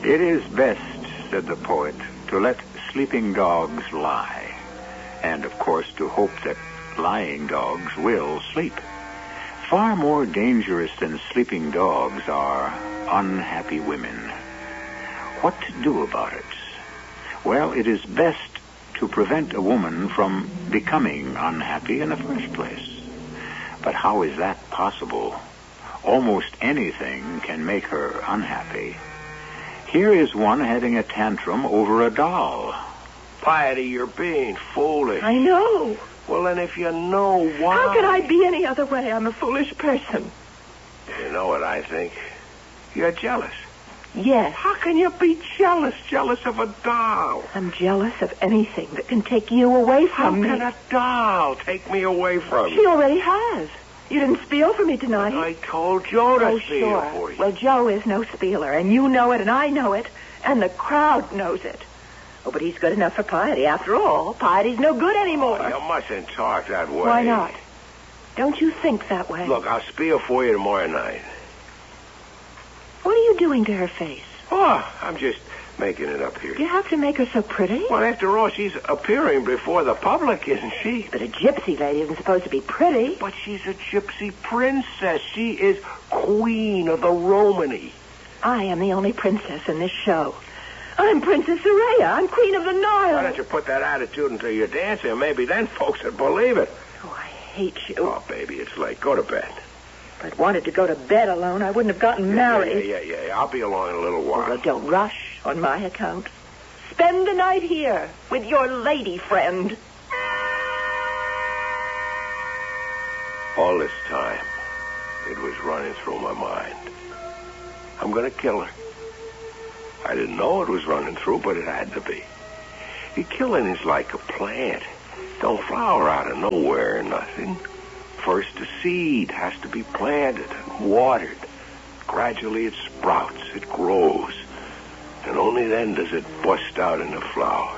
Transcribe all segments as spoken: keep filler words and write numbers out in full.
It is best, said the poet, to let sleeping dogs lie, and, of course, to hope that lying dogs will sleep. Far more dangerous than sleeping dogs are unhappy women. What to do about it? Well, it is best to prevent a woman from becoming unhappy in the first place. But how is that possible? Almost anything can make her unhappy. Here is one having a tantrum over a doll. Piety, you're being foolish. I know. Well, then if you know why... How could I be any other way? I'm a foolish person. You know what I think? You're jealous. Yes. How can you be jealous? Jealous of a doll? I'm jealous of anything that can take you away from How me. How can a doll take me away from you? She already has. You didn't spiel for me tonight. I told Joe to oh, spiel sure. for you. Well, Joe is no spieler, and you know it, and I know it, and the crowd knows it. Oh, but he's good enough for Piety. After all, Piety's no good anymore. Oh, you mustn't talk that way. Why not? Don't you think that way? Look, I'll spiel for you tomorrow night. What are you doing to her face? Oh, I'm just making it up here. Do you have to make her so pretty? Well, after all, she's appearing before the public, isn't she? But a gypsy lady isn't supposed to be pretty. But she's a gypsy princess. She is queen of the Romany. I am the only princess in this show. I'm Princess Soraya. I'm queen of the Nile. Why don't you put that attitude into your dancing? Maybe then folks would believe it. Oh, I hate you. Oh, baby, it's late. Go to bed. If I'd wanted to go to bed alone, I wouldn't have gotten yeah, married. Yeah, yeah, yeah. I'll be along in a little while. Well, don't rush on my account. Spend the night here with your lady friend. All this time, it was running through my mind. I'm going to kill her. I didn't know it was running through, but it had to be. The killing is like a plant. Don't flower out of nowhere or nothing. First, a seed has to be planted and watered. Gradually, it sprouts, it grows. And only then does it bust out in a flower.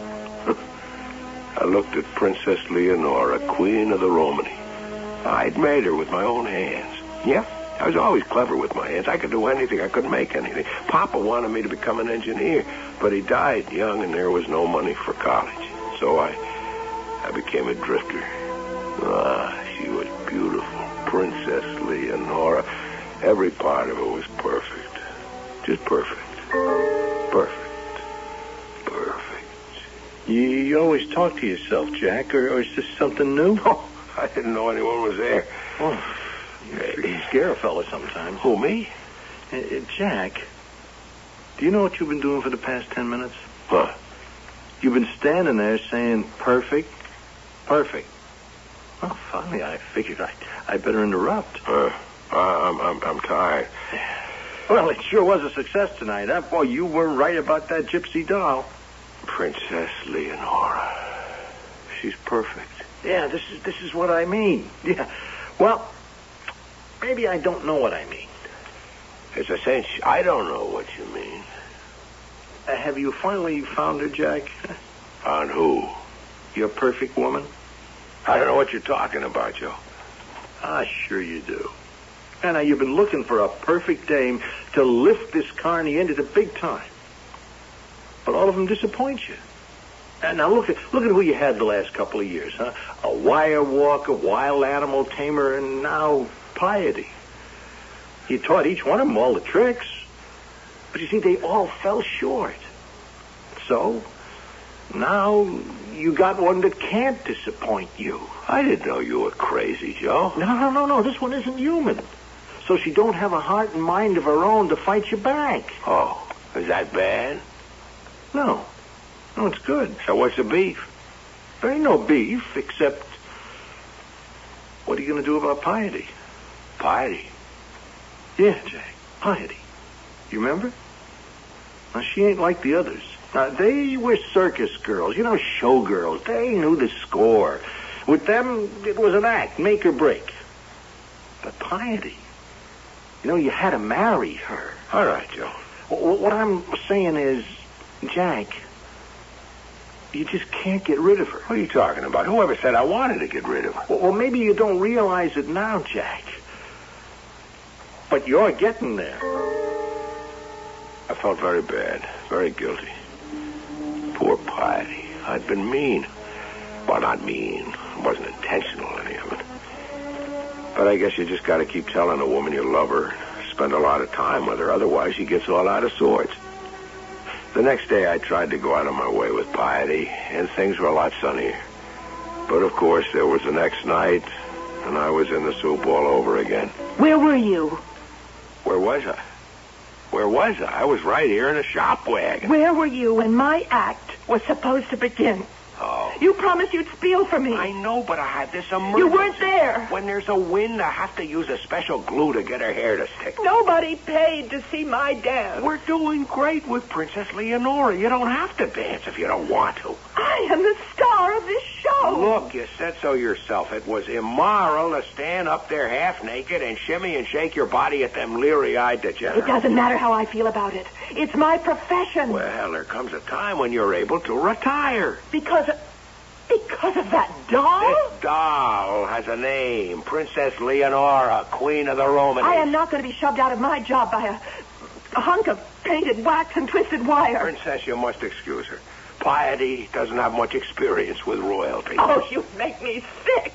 I looked at Princess Leonora, queen of the Romany. I'd made her with my own hands. Yeah, I was always clever with my hands. I could do anything. I couldn't make anything. Papa wanted me to become an engineer, but he died young and there was no money for college. So I, I became a drifter. Ah, she was beautiful. Princess Leonora. Every part of her was perfect. Just perfect. Perfect. Perfect. You, you always talk to yourself, Jack, or, or is this something new? Oh, I didn't know anyone was there. Oh, you, you scare a fella sometimes. Who, me? Uh, uh, Jack, do you know what you've been doing for the past ten minutes? Huh? You've been standing there saying perfect, perfect. Well, finally, I figured I, I better interrupt. Uh, I'm, I'm, I'm tired. Well, it sure was a success tonight, huh? Boy, you were right about that gypsy doll. Princess Leonora. She's perfect. Yeah, this is this is what I mean. Yeah. Well, maybe I don't know what I mean. As I say, I don't know what you mean. Uh, have you finally found her, Jack? Found who? Your perfect woman? I don't know what you're talking about, Joe. Ah, sure you do. And now you've been looking for a perfect dame to lift this carny into the big time. But all of them disappoint you. And now look at look at who you had the last couple of years, huh? A wire walker, wild animal tamer, and now Piety. You taught each one of them all the tricks. But you see, they all fell short. So, now you got one that can't disappoint you. I didn't know you were crazy, Joe. No, no, no, no. This one isn't human. So she don't have a heart and mind of her own to fight you back. Oh, is that bad? No. No, it's good. So what's the beef? There ain't no beef, except... What are you going to do about Piety? Piety? Yeah, Jack. Piety. You remember? Now, she ain't like the others. Now, they were circus girls, you know, showgirls. They knew the score. With them, it was an act, make or break. But Piety, you know, you had to marry her. All right, Joe. What I'm saying is, Jack, you just can't get rid of her. What are you talking about? Whoever said I wanted to get rid of her? Well, well, maybe you don't realize it now, Jack. But you're getting there. I felt very bad, very guilty. Poor Piety. I'd been mean. Well, not mean. It wasn't intentional, any of it. But I guess you just got to keep telling a woman you love her. Spend a lot of time with her, otherwise she gets all out of sorts. The next day I tried to go out of my way with Piety, and things were a lot sunnier. But of course there was the next night, and I was in the soup all over again. Where were you? Where was I? Where was I? I was right here in a shop wagon. Where were you when my act was supposed to begin? Oh. You promised you'd spiel for me. I know, but I had this emergency. You weren't there. When there's a wind, I have to use a special glue to get her hair to stick. Nobody paid to see my dance. We're doing great with Princess Leonora. You don't have to dance if you don't want to. I am the star of this show. Look, you said so yourself. It was immoral to stand up there half naked and shimmy and shake your body at them leery-eyed degenerates. It doesn't matter how I feel about it. It's my profession. Well, there comes a time when you're able to retire. Because... Because of that doll? This doll has a name. Princess Leonora, Queen of the Romans. I am not going to be shoved out of my job by a, a hunk of painted wax and twisted wire. Princess, you must excuse her. Piety doesn't have much experience with royalty. Oh, you make me sick.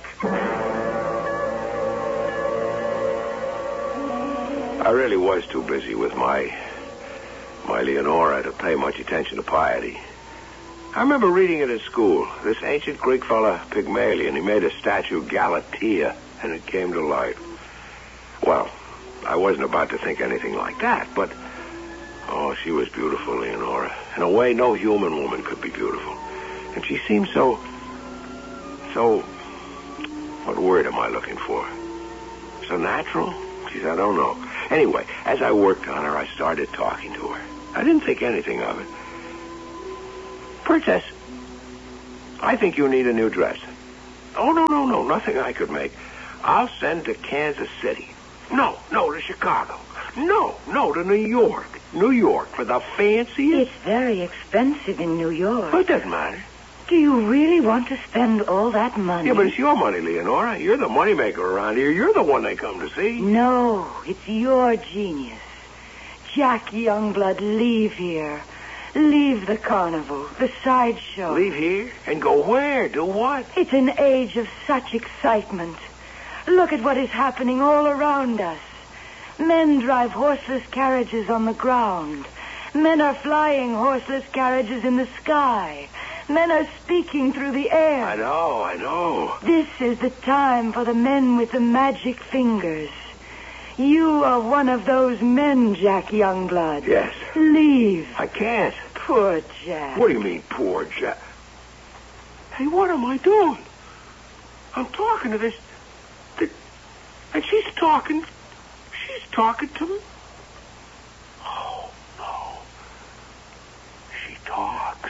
I really was too busy with my... my Leonora to pay much attention to Piety. I remember reading it at school. This ancient Greek fella, Pygmalion, he made a statue, Galatea, and it came to life. Well, I wasn't about to think anything like that, but... Oh, she was beautiful, Leonora. In a way, no human woman could be beautiful. And she seemed so... So... What word am I looking for? So natural? Geez, I don't know. Anyway, as I worked on her, I started talking to her. I didn't think anything of it. Princess, I think you need a new dress. Oh, no, no, no, nothing I could make. I'll send to Kansas City. No, no, to Chicago. No, no, to New York. New York for the fanciest... It's very expensive in New York. Well, it doesn't matter. Do you really want to spend all that money? Yeah, but it's your money, Leonora. You're the moneymaker around here. You're the one they come to see. No, it's your genius. Jack Youngblood, leave here. Leave the carnival, the sideshow. Leave here? And go where? Do what? It's an age of such excitement. Look at what is happening all around us. Men drive horseless carriages on the ground. Men are flying horseless carriages in the sky. Men are speaking through the air. I know, I know. This is the time for the men with the magic fingers. You are one of those men, Jack Youngblood. Yes. Leave. I can't. Poor Jack. What do you mean, poor Jack? Hey, what am I doing? I'm talking to this... this and she's talking... She's talking to me. Oh, no. She talks.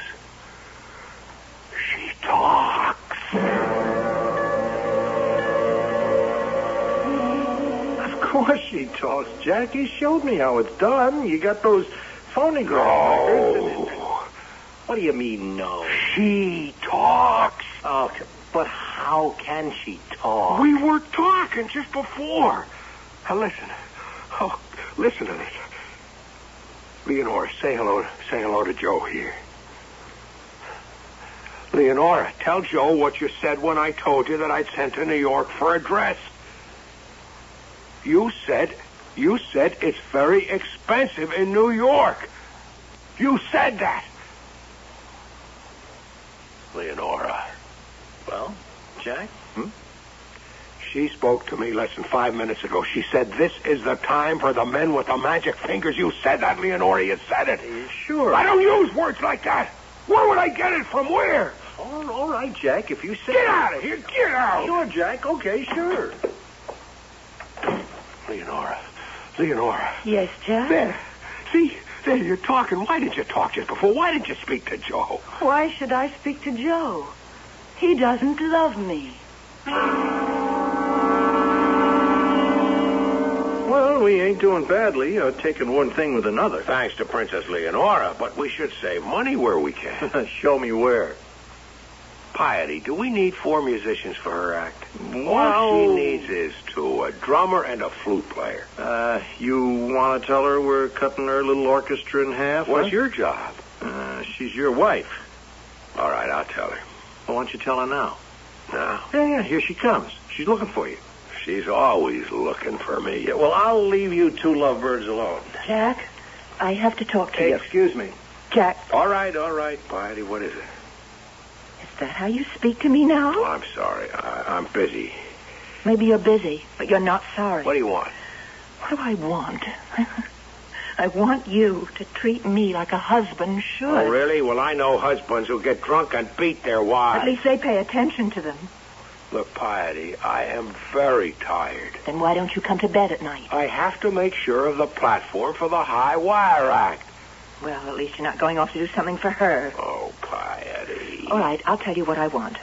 She talks. Of course she talks, Jack. You showed me how it's done. You got those phonograph records. No. What do you mean, no? She talks. Oh, but how can she talk? We were talking just before. Now listen. Oh, listen to this. Leonora, say hello. Say hello to Joe here. Leonora, tell Joe what you said when I told you that I'd sent to New York for a dress. You said, you said it's very expensive in New York. You said that. Leonora. Well, Jack? Hmm? She spoke to me less than five minutes ago. She said, this is the time for the men with the magic fingers. You said that, Leonora. You said it. Sure. I don't use words like that. Where would I get it from? Where? Oh, all right, Jack, if you say... Get out of here. Get out. Sure, Jack. Okay, sure. Leonora. Leonora. Yes, Jack? There. See? There, you're talking. Why didn't you talk just before? Why didn't you speak to Joe? Why should I speak to Joe? He doesn't love me. Well, we ain't doing badly, uh, taking one thing with another. Thanks to Princess Leonora, but we should save money where we can. Show me where. Piety, do we need four musicians for her act? Well, All she needs is two, a drummer and a flute player. Uh, you want to tell her we're cutting her little orchestra in half? What's huh? your job? Uh, she's your wife. All right, I'll tell her. Well, why don't you tell her now? Now? Yeah, yeah, here she comes. She's looking for you. She's always looking for me. Yeah, well, I'll leave you two lovebirds alone. Jack, I have to talk to Hey, you. excuse me. Jack, All right, all right, Piety, what is it? is that how you speak to me now? Oh, I'm sorry. I, I'm busy. Maybe you're busy, but you're not sorry. What do you want? What do I want? I want you to treat me like a husband should. Oh, really? Well, I know husbands who get drunk and beat their wives. At least they pay attention to them. Look, Piety, I am very tired. Then why don't you come to bed at night? I have to make sure of the platform for the High Wire Act. Well, at least you're not going off to do something for her. Oh, Piety. All right, I'll tell you what I want.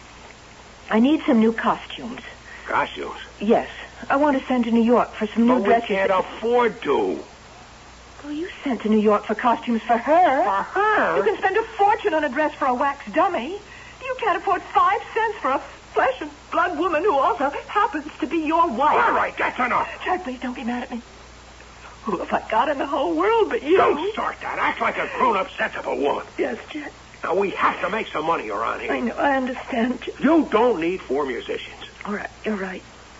I need some new costumes. Costumes? Yes. I want to send to New York for some new But we dresses. can't afford to. Well, you sent to New York for costumes for her. For her? You can spend a fortune on a dress for a wax dummy. You can't afford five cents for a flesh and blood woman who also happens to be your wife. All right, that's enough. Jack, please don't be mad at me. Who have I got in the whole world but you? Don't start that. Act like a grown-up, sensible woman. Yes, Jack. Now, we have to make some money around here. I know. I understand, Jack. You don't need four musicians. All right. You're right.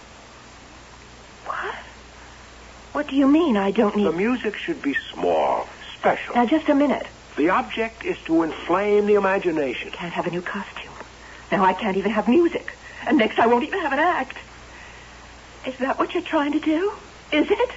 What? What do you mean I don't need... The music should be small, special. Now, just a minute. The object is to inflame the imagination. Can't have a new costume. Now I can't even have music. And next I won't even have an act. Is that what you're trying to do? Is it?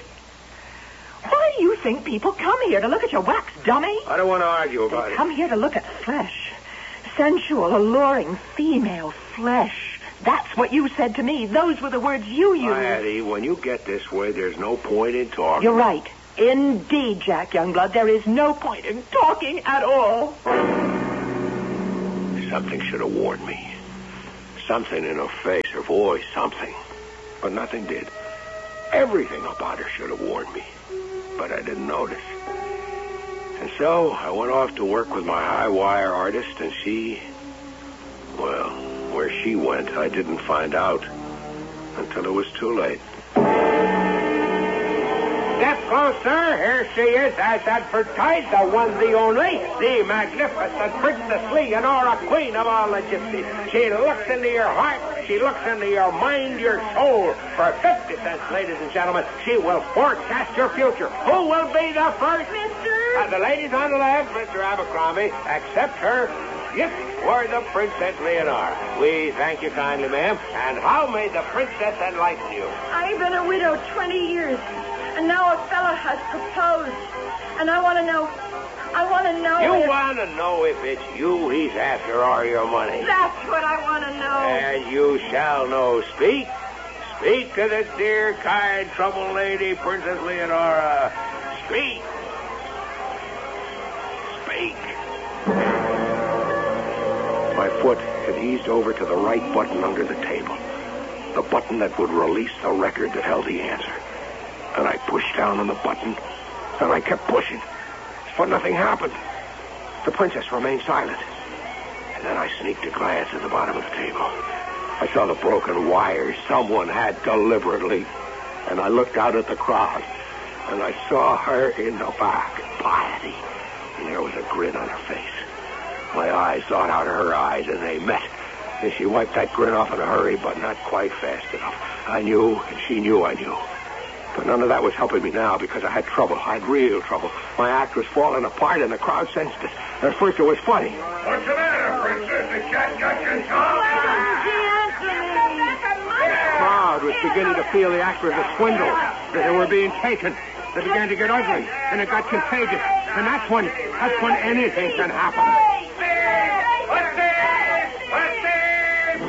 Why do you think people come here to look at your wax dummy? I don't want to argue about They it. come here to look at flesh. Sensual, alluring, female flesh. That's what you said to me. Those were the words you used. Eddie, when you get this way, there's no point in talking. You're right. Indeed, Jack Youngblood, there is no point in talking at all. Something should have warned me. Something in her face, her voice, something. But nothing did. Everything about her should have warned me. But I didn't notice. And so I went off to work with my high wire artist, and she... Well, where she went, I didn't find out until it was too late. Step closer. Here she is, as advertised, the one, the only, the magnificent Princess Leonora, queen of all the gypsies. She looks into your heart. She looks into your mind, your soul. For fifty cents, ladies and gentlemen, she will forecast your future. Who will be the first? Mister? Uh, the ladies on the left, Mister Abercrombie, accept her gift for the Princess Leonora. We thank you kindly, ma'am. And how may the princess enlighten you? I've been a widow twenty years, and now a fellow has proposed. And I want to know, I want to know You if... want to know if it's you he's after or your money. That's what I want to know. And you shall know. Speak. Speak to this dear, kind, troubled lady, Princess Leonora. Speak. Speak. My foot had eased over to the right button under the table. The button that would release the record that held the answer. And I pushed down on the button, and I kept pushing. But nothing happened. The princess remained silent. And then I sneaked a glance at the bottom of the table. I saw the broken wires someone had deliberately. And I looked out at the crowd, and I saw her in the back, Piety. And there was a grin on her face. My eyes sought out of her eyes, and they met. And she wiped that grin off in a hurry, but not quite fast enough. I knew, and she knew I knew. But none of that was helping me now, because I had trouble. I had real trouble. My act was falling apart, and the crowd sensed it. At first, it was funny. What's the matter, Princess? The cat got your tongue? The crowd was beginning to feel the act was a swindle, that they were being taken. They began to get ugly, and it got contagious. And that's when, that's when anything can happen. What's this? What's this?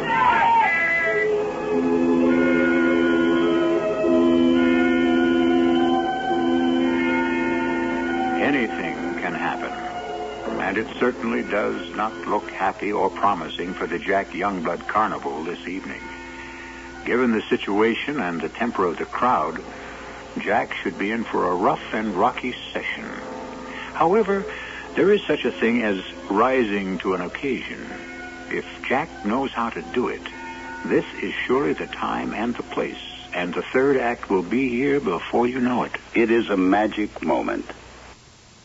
Anything can happen. And it certainly does not look happy or promising for the Jack Youngblood Carnival this evening. Given the situation and the temper of the crowd, Jack should be in for a rough and rocky session. However, there is such a thing as rising to an occasion. if Jack knows how to do it, this is surely the time and the place, and the third act will be here before you know it. It is a magic moment.